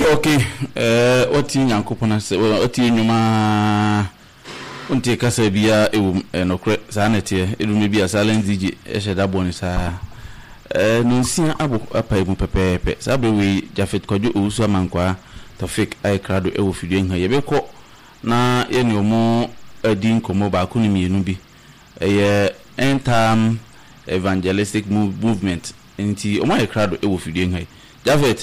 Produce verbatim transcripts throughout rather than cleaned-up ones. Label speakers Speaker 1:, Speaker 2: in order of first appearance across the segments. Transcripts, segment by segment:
Speaker 1: Okay, eh oti nyankopona se oti nyuma unti kasa bia ewu enokre sanete edumi bia silent D J eheda boni sa eh nunsia abo apai mu pepepe sabe we Jafet Kojo Owusu amankwa Tofik ai krado ewu fidie nha yebekọ na ye ni omo adin komo ba ku ni mienu bi eh end time evangelistic movement nti omo ai krado ewu fidie nha Jafet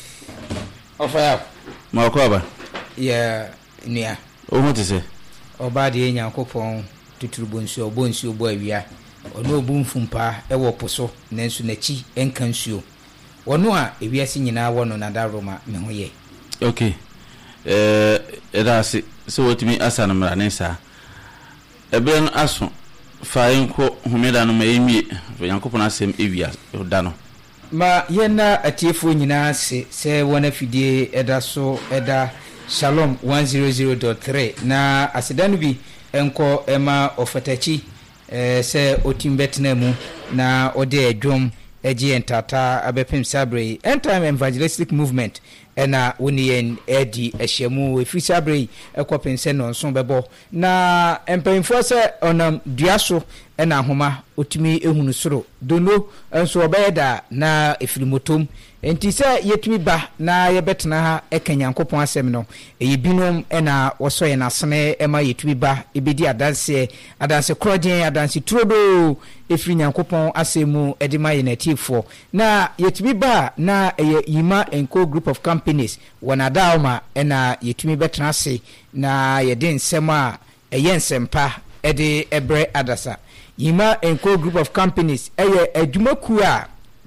Speaker 2: Ofaya
Speaker 1: ma ko aba
Speaker 2: ya nia
Speaker 1: o mo te se
Speaker 2: oba de Nyankopon tuturubonsu obonsu obo awia ono obumfumpa ewo poso nansu nachi enkansuo wono a ewiase nyina wono nadaroma me hoye.
Speaker 1: Okay, eh era se so wotimi asana mra nesa ebe no aso fa enko humeda no mayimi Nyankopon asem ewia odano
Speaker 2: ma yena atiefo nyina se se wona fidie eda so eda Shalom one hundred point three na asedanu bi enko ema ofatachi eh se otimbetna mu na ode adwom eji entata abepem sabre end-time evangelistic movement ena wonien edi ehyamu efi sabre ekopense no nso bebo na empemfo se onam duaso ena homa otimi ehunu soro dono enso obeda na efirimotom enti se yetimi ba na yebetena ha ekanyankopon asem no eyibinom ena wosoye na sene ema yetimi ba ebedi adanse adanse krojen adanse trodo efiri nyankopon asemu edima yenatifo na yetimi ba na eye yima enko group of companies wanadaoma ena yetimi betena se na yeden sema eye nsempa ede ebre adasa yima enko group of companies eye adwumaku a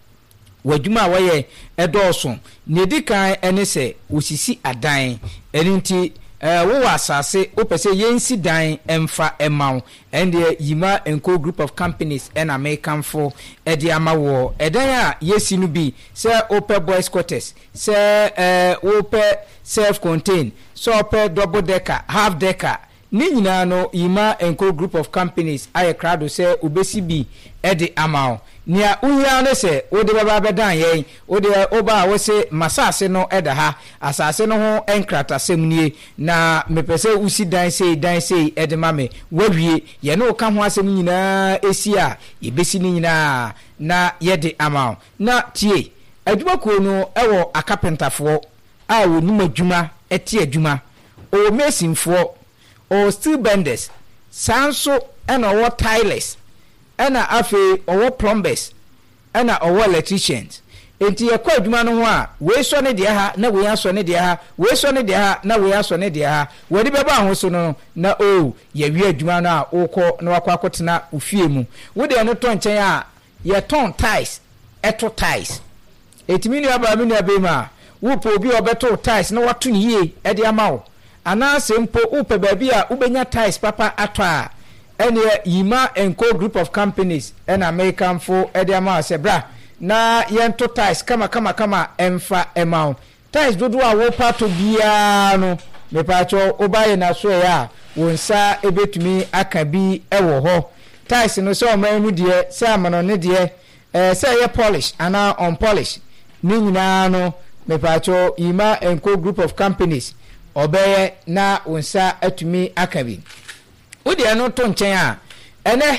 Speaker 2: wadwuma waye edoso nedikan ene se osisi adan eninti eh wo asase opese yensi dan emfa emaw ende yima enko group of companies en American for edi amawo edan a yesi no bi se ope boys quarters se eh ope self contained so ope double decker half decker ni nyina no yima enko group of companies aye krado se obesi bi edi amaw nia uhia ne se ode baba bedan yen ode oba wo se masase no eda ha asase no ho enkrata semnie na mepese usi dan sei dan sei ede mame wawie ye no ka ho asem nyina esi a yebesi ni nyina na yede amaw na tie adwumako no ewo akapentafo a wonum adwuma eti adwuma o mesinfo o steel benders sanso ena wo tilers ena afi owo plumbers ena owo electricians enti yakwa adwuma no ho a we so ne de ha na we aso ne de ha we so ne de ha na we aso ne de ha we de beba ho so no na o ya wi adwuma no a ukọ na wakọ akotena ofie mu we de no to nchen a ye ton tiles eto tiles etimi ni aba mi ni abema wo po obi obeto tiles na wato ni yie e de amawo ana sempo upe baby a ubenya tiles papa ato a ene yima enko group of companies en American for ediama sebra na yento ties kama kama kama emfa emau ties dodo a wo pato bia no me pacho obaye na so ya wonsa ebetumi akabi ewo ho ties no so manu de se amano ne de eh se ye polish ana on polish ni nyina no me pacho yima enko group of companies obeye na wonsa atumi akabi odi eno to nchen a ene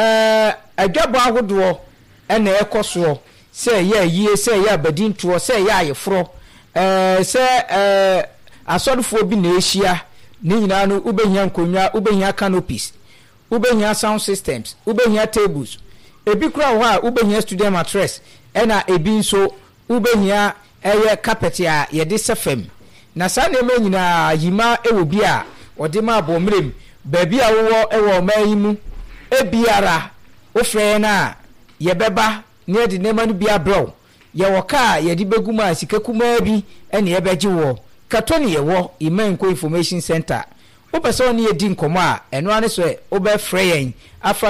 Speaker 2: eh adwabo ahodo ene ekoso se ye yie se ye abadinto se ye ayefro eh se eh asodfo bi na ehia ni nyina no ubehia nkonwa ubehia canopies ubehia sound systems ubehia tables ebi kura ho a ubehia studio mattress ena ebi nso ubehia eye carpet a ye de sefem na sa na me nyina yima ewo bi a ode ma bomrem baby a wo ewo mayimu ebiara ofre na ye beba ne de nema no bia bro ye wo ka ye di beguma sikakuma bi ene ye beji wo katoni ye wo Imenko information center wo pese oni ye di nkomo a eno ane so e wo be frɛ yen afa